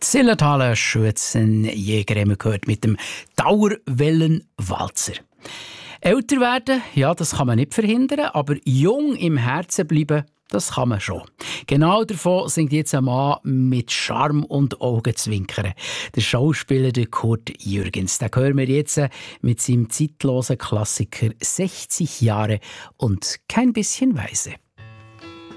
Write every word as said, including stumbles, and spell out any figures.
Sillertaler Schützenjäger haben wir gehört mit dem Dauerwellenwalzer. Älter werden, ja, das kann man nicht verhindern, aber jung im Herzen bleiben, das kann man schon. Genau davon singt jetzt ein Mann mit Charme und Augenzwinkern. Der Schauspieler der Kurt Jürgens. Den hören wir jetzt mit seinem zeitlosen Klassiker sechzig Jahre und kein bisschen Weise.